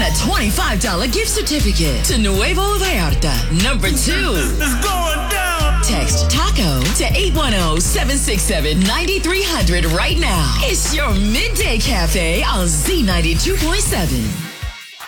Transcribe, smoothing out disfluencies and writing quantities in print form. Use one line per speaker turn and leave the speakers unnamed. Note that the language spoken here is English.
a $25 gift certificate to Nuevo Vallarta. Number 2.
It's going down.
Text TACO to 810-767-9300 right now. It's your Midday Cafe on Z92.7.